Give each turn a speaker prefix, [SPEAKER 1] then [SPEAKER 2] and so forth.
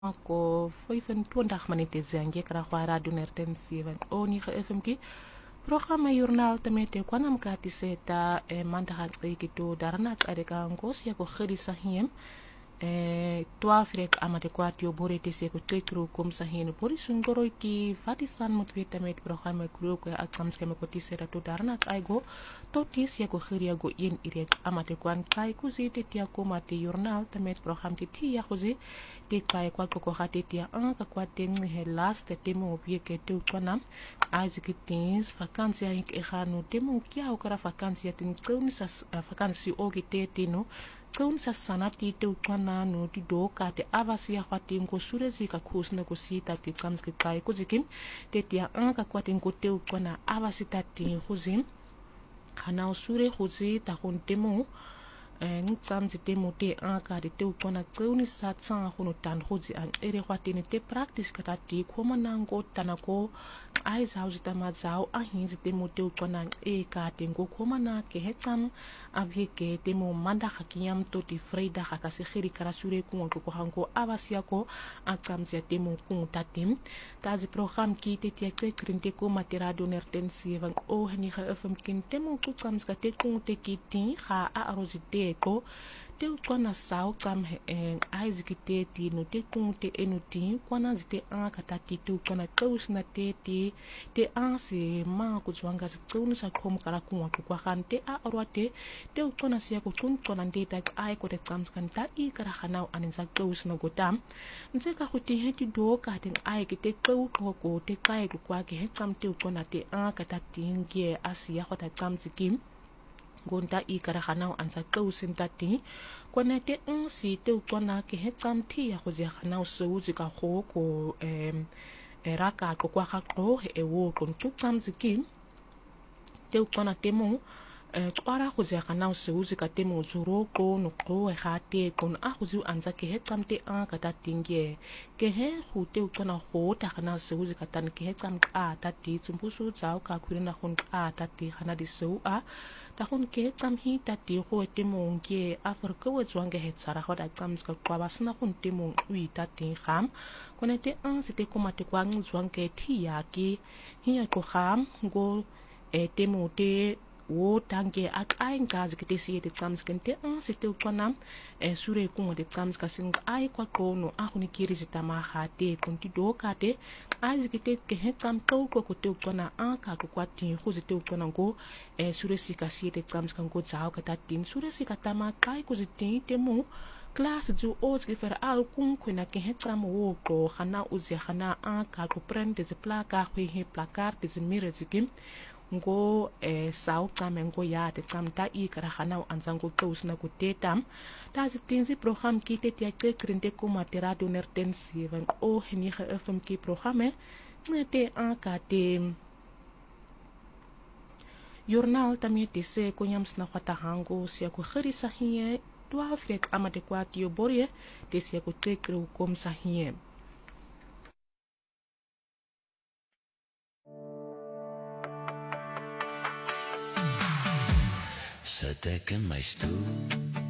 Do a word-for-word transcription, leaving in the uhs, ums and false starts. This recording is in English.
[SPEAKER 1] Ako vyfentwintig minute zange kara kwa radio nerten seven o ni ge F M ki programma journal temete kwanam kati seta e manda hat to darana ade ka ngos ya ko khiri sahiem e twaalf rek amate kwat yo bore te se ko tekro kom sahin bori sungoro ki fatisan mut vita met programma kru ko akam skema ko tisera to darana ay go to tis ya ko khiri ya go yen irek amate kwan kai ku zite tia ko mate journal temet program ki ti ya khozi te kai kwa ko ko khate tia an ka kwa ten he last te temo vie ke te kwanam aiziki tins vakansia ik e gano temo kia o kara vakansia tin tsoun sa vakansie o ki te tino tsoun sa sanati te ukwana no ti do ka te avasia kwati ngo surezi ka kusna ko sita ti kamski kai ko zikim te tia an ka kwati ngo te ukwana avasita ti khuzim kana usure khuzi ta kon temo ngtsam zi temo te an ka de te ukwana tsouni sa tsang khono tan khuzi an ere kwati ni te practice kata ti khoma nango tanako ai zau zita ma zau a hin zi temo te ukwana e ka te ngo khoma na ke hetsam avye ke temo manda hakiyam to ti freida hakasi khiri kara sure ku ko ko hanko avasia ko atsam zi temo ku tatim tazi program ki te te te krinte ko matera doner ten seven o hani ga fm kin temo ku tsam ska te ku te ki tin ha a arozite ko te ukwana sao kam e aiziki te ti no te ku te enu ti kwana zite an kata ti tu kwana tos na te ti te an se ma ku zwanga se tsunu sa kom kara ku wa ku kwa te a orwate te ukwana sia ku tun kwana te ta ai ko te tsam skan ta i kara hanau anin sa tos na gotam nse ka ku ti he ti do ka te ai ki te ko ko ko te kai ku kwa ke he tsam te ukwana te an kata ti ngie asia ko ta tsam sikim gonta i kara hanau ansa tausin tati kwana te un si te ukwana ke he tsam ti ya go ja hanau so uzi ka go ko em e raka ko kwa ga go e wo kon tu tsam zikin te ukwana te mo e twara go ja hanau so uzi ka te mo zuro ko no ko e ha te kon a go zu ansa ke he tsam te an ka ta tinge ke he go te ukwana go ta hanau so uzi ka tan ke he tsam ka ta ti tsumpusu tsao ka khurina gon ka ta ti hana di so a ta gon ke tsam hi ta ti go te mo ke afrika wo zwange he tsara go da tsam ska kwa basna gon te mo ui ta ti kham kone te an se te koma te kwa zwange ti ya ki hi ko kham go e te mo te wo tanke ak ai ngazi kite si te tsam skente an se te kwana e sure ku de tsam ska sing ai kwa ko no a huni kiri zita ma ha te konti do ka te ai zikite ke he tsam to ko ko te kwana an ka ko kwa ti khu zite kwana go e sure si ka si te tsam ska go zao ka ta tin sure si ka ta ma kai ko zite te mo class ju os ke fer al kun kuna ke he tsam wo ko khana uzi khana an ka ko prende ze plaka khu he plakar de ze mire zikim ngo e sao tsame ngo ya te tsamta i kara hanau anzango tos na ko tetam ta zitinzi program ki te te te krinte ko matera doner ten seven o heni ge fm ki programme te an ka te journal tamie te se ko yams na khata hango sia ko khiri sahie twaalf rek amate kwat yo borie te sia ko te kru kom sahie
[SPEAKER 2] Sit ek in my stoel